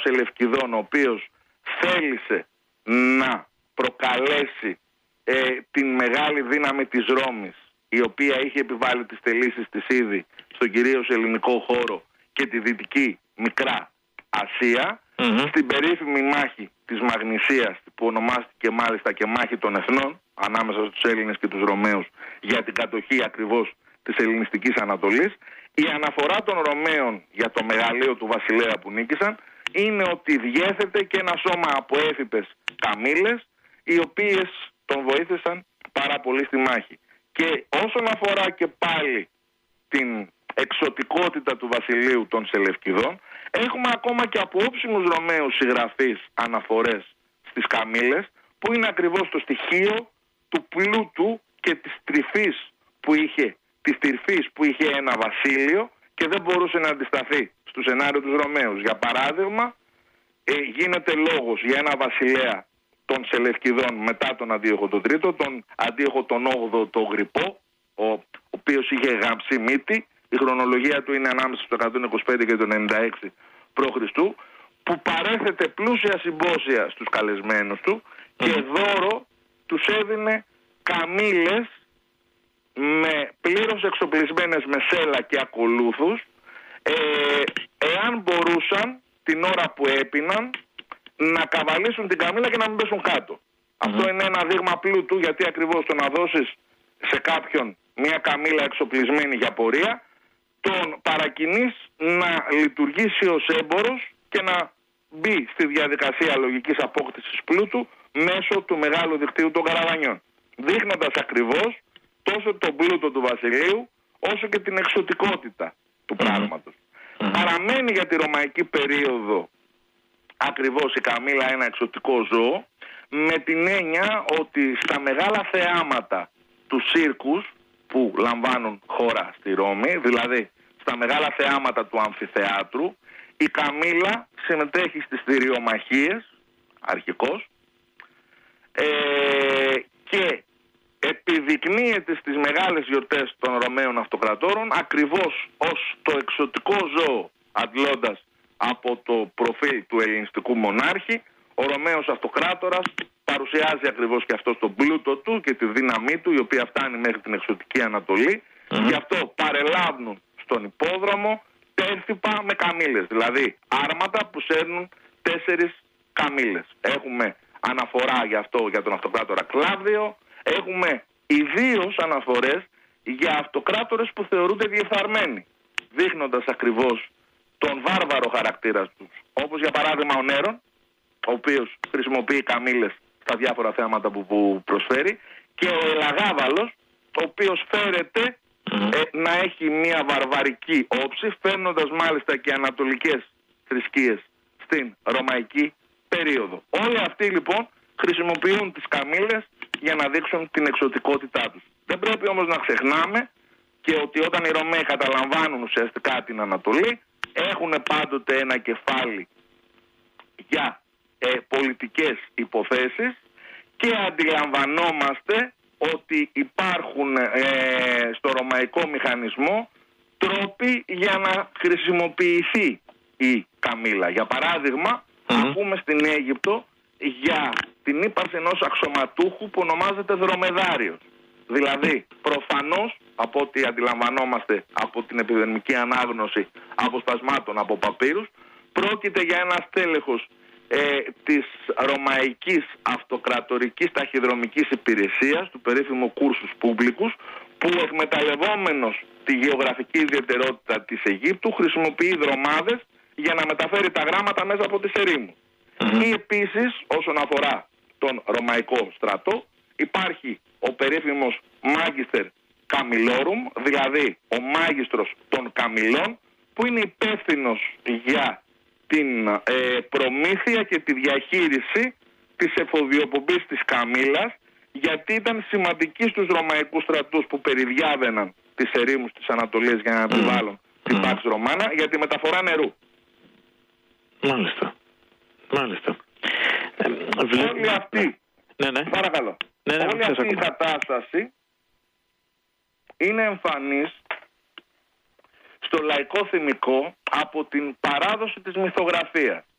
Σελευκηδών, ο οποίος θέλησε να προκαλέσει την μεγάλη δύναμη της Ρώμης, η οποία είχε επιβάλει τις τελήσεις της ήδη στον κυρίως ελληνικό χώρο και τη δυτική Μικρά Ασία, στην περίφημη μάχη της Μαγνησίας, που ονομάστηκε μάλιστα και μάχη των εθνών ανάμεσα στους Έλληνες και τους Ρωμαίους για την κατοχή ακριβώς της ελληνιστικής Ανατολής. Η αναφορά των Ρωμαίων για το μεγαλείο του βασιλέα που νίκησαν είναι ότι διέθετε και ένα σώμα από έφυπες καμήλες, οι οποίες τον βοήθησαν πάρα πολύ στη μάχη. Και όσον αφορά και πάλι την εξωτικότητα του βασιλείου των Σελευκηδών, έχουμε ακόμα και από όψιμους Ρωμαίους συγγραφείς αναφορές στις καμήλες, που είναι ακριβώς το στοιχείο του πλούτου και της τρυφής που είχε ένα βασίλειο και δεν μπορούσε να αντισταθεί στο σενάριο τους Ρωμαίους. Για παράδειγμα, γίνεται λόγος για ένα βασιλέα των Σελευκηδών μετά τον Αντίοχο τον Τρίτο, τον Αντίοχο τον 8ο τον Γρυπό, ο οποίος είχε γαμψή μύτη. Η χρονολογία του είναι ανάμεσα στο 125 και το 96 π.Χ., που παρέθεται πλούσια συμπόσια στους καλεσμένους του και δώρο τους έδινε καμήλες με πλήρως εξοπλισμένες με σέλα και ακολούθους, εάν μπορούσαν την ώρα που έπιναν να καβαλήσουν την καμήλα και να μην πέσουν κάτω. Αυτό είναι ένα δείγμα πλούτου, γιατί ακριβώς το να δώσεις σε κάποιον μια καμήλα εξοπλισμένη για πορεία, τον παρακινείς να λειτουργήσει ως έμπορος και να μπει στη διαδικασία λογικής απόκτησης πλούτου μέσω του μεγάλου δικτύου των καραβανιών, δείχνοντας ακριβώς τόσο τον πλούτο του βασιλείου όσο και την εξωτικότητα του πράγματος. Παραμένει για τη ρωμαϊκή περίοδο ακριβώς η καμήλα ένα εξωτικό ζώο, με την έννοια ότι στα μεγάλα θεάματα του σίρκους που λαμβάνουν χώρα στη Ρώμη, δηλαδή στα μεγάλα θεάματα του αμφιθεάτρου, η καμήλα συμμετέχει στις θηριομαχίες αρχικώς και επιδεικνύεται στις μεγάλες γιορτές των Ρωμαίων αυτοκρατόρων ακριβώς ως το εξωτικό ζώο, αντλώντας από το προφίλ του ελληνιστικού μονάρχη. Ο Ρωμαίος αυτοκράτορας παρουσιάζει ακριβώς και αυτό τον πλούτο του και τη δύναμή του, η οποία φτάνει μέχρι την εξωτική Ανατολή. Γι' αυτό παρελάβουν στον υπόδρομο πέρθυπα με καμήλες, δηλαδή άρματα που σέρνουν 4 καμήλες. Έχουμε αναφορά γι' αυτό για τον αυτοκράτορα Κλάβδιο, έχουμε ιδίως αναφορές για αυτοκράτορες που θεωρούνται διεφθαρμένοι, δείχνοντας ακριβώς τον βάρβαρο χαρακτήρα τους, όπως για παράδειγμα ο Νέρον, ο οποίος χρησιμοποιεί καμήλες στα διάφορα θέματα που προσφέρει, και ο Ελαγάβαλος, ο οποίος φέρεται να έχει μια βαρβαρική όψη, φέρνοντας μάλιστα και ανατολικές θρησκείες στην ρωμαϊκή περίοδο. Όλοι αυτοί λοιπόν χρησιμοποιούν τις καμήλες για να δείξουν την εξωτικότητά τους. Δεν πρέπει όμως να ξεχνάμε και ότι όταν οι Ρωμαίοι καταλαμβάνουν ουσιαστικά την Ανατολή, έχουν πάντοτε ένα κεφάλι για πολιτικές υποθέσεις και αντιλαμβανόμαστε ότι υπάρχουν στο ρωμαϊκό μηχανισμό τρόποι για να χρησιμοποιηθεί η καμήλα. Για παράδειγμα, ακούμε στην Αίγυπτο για την ύπαρξη ενός αξιωματούχου που ονομάζεται δρομεδάριος. Δηλαδή, προφανώς, από ό,τι αντιλαμβανόμαστε από την επιδερμική ανάγνωση αποσπασμάτων από παπύρους, πρόκειται για ένα στέλεχος της ρωμαϊκής αυτοκρατορικής ταχυδρομικής υπηρεσίας, του περίφημου κούρσους πούμπλικους, που εκμεταλλευόμενος τη γεωγραφική ιδιαιτερότητα της Αιγύπτου χρησιμοποιεί δρομάδες για να μεταφέρει τα γράμματα μέσα από τις ερήμους. Ή επίσης, όσον αφορά τον ρωμαϊκό στρατό, υπάρχει ο περίφημος Μάγιστερ Καμιλόρουμ, δηλαδή ο μάγιστρος των καμιλών, που είναι υπεύθυνος για την προμήθεια και τη διαχείριση της εφοδιοπομπής της καμήλας, γιατί ήταν σημαντική στους ρωμαϊκούς στρατούς που περιδιάβαιναν τις ερήμους της Ανατολής για να επιβάλλουν την Pax Romana για τη μεταφορά νερού. Μάλιστα. Όλη αυτή, παρακαλώ, όλη αυτή η κατάσταση είναι εμφανής στο λαϊκό θυμικό από την παράδοση της μυθογραφίας.